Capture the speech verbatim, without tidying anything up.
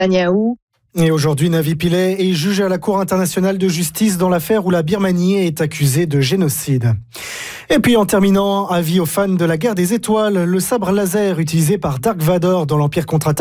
Netanyahou. Et aujourd'hui, Navi Pillay est jugé à la Cour internationale de justice dans l'affaire où la Birmanie est accusée de génocide. Et puis en terminant, avis aux fans de la guerre des étoiles, le sabre laser utilisé par Dark Vador dans l'Empire contre-attaque